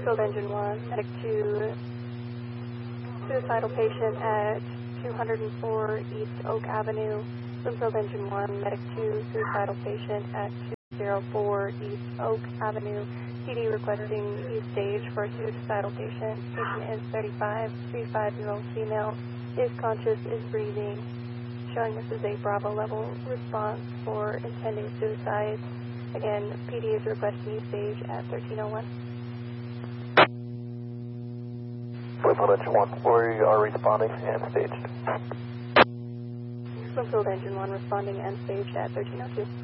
Bloomfield Engine 1, Medic 2, suicidal patient at 204 East Oak Avenue. Bloomfield Engine 1, Medic 2, suicidal patient at 204 East Oak Avenue. PD requesting use stage for a suicidal patient. Patient is 35-year-old female, is conscious, is breathing, showing this is a Bravo level response for intending suicide. Again, PD is requesting use stage at 1301. Bloomfield Engine 1, we are responding and staged. Bloomfield Engine 1 responding and staged at 1302.